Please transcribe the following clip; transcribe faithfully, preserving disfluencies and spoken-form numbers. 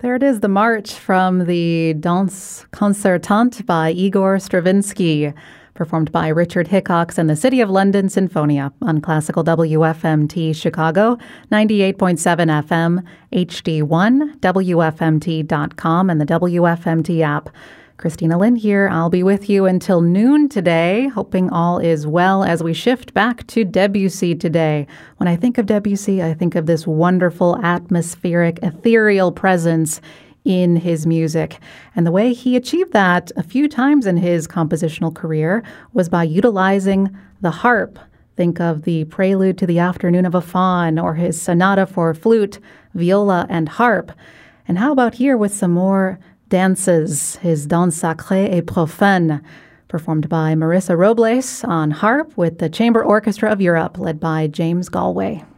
There it is, the march from the Danse Concertante by Igor Stravinsky, performed by Richard Hickox and the City of London Sinfonia on Classical W F M T Chicago, ninety-eight point seven F M, H D one, W F M T dot com, and the W F M T app. Christina Lynn here. I'll be with you until noon today, hoping all is well as we shift back to Debussy today. When I think of Debussy, I think of this wonderful, atmospheric, ethereal presence in his music. And the way he achieved that a few times in his compositional career was by utilizing the harp. Think of the Prelude to the Afternoon of a Faun or his sonata for flute, viola, and harp. And how about here with some more dances, his Danse Sacrée et Profane, performed by Marissa Robles on harp with the Chamber Orchestra of Europe, led by James Galway.